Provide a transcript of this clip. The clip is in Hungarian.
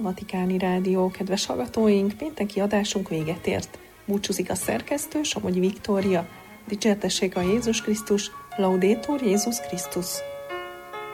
Vatikáni Rádió. Kedves hallgatóink, pénteki adásunk véget ért. Búcsúzik a szerkesztő, Somogyi Viktória. Dicsértessék a Jézus Krisztus, Laudetur Jézus Krisztus.